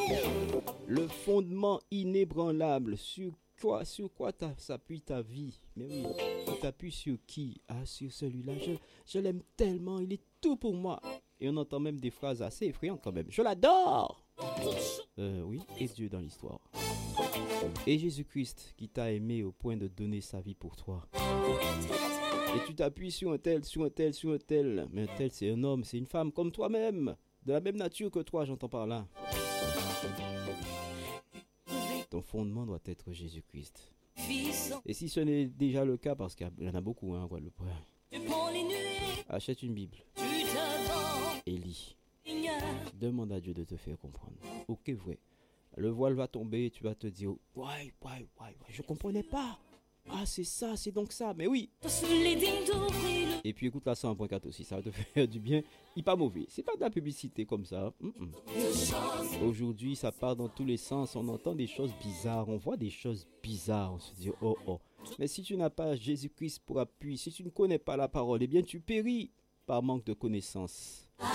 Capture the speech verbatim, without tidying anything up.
Le fondement inébranlable, sur quoi, sur quoi s'appuie ta vie? Mais oui, tu t'appuies sur qui? Ah, sur celui-là, je, je l'aime tellement, il est tout pour moi. Et on entend même des phrases assez effrayantes quand même. Je l'adore! Euh, oui, et Dieu dans l'histoire. Et Jésus-Christ qui t'a aimé au point de donner sa vie pour toi. Et tu t'appuies sur un tel, sur un tel, sur un tel. Mais un tel, c'est un homme, c'est une femme comme toi-même. De la même nature que toi, j'entends par là. Ton fondement doit être Jésus-Christ. Et si ce n'est déjà le cas, parce qu'il y en a beaucoup, hein, quoi, le achète une Bible et lis. Demande à Dieu de te faire comprendre. Ok, vrai. Le voile va tomber, tu vas te dire, ouais, ouais, ouais, je comprenais pas. Ah, c'est ça, c'est donc ça. Mais oui. Et puis écoute la cent un point quatre aussi, ça va te faire du bien. Il n'est pas mauvais. C'est pas de la publicité comme ça. Mm-mm. Aujourd'hui, ça part dans tous les sens. On entend des choses bizarres. On voit des choses bizarres. On se dit, oh, oh. Mais si tu n'as pas Jésus-Christ pour appui, si tu ne connais pas la parole, eh bien tu péris par manque de connaissance.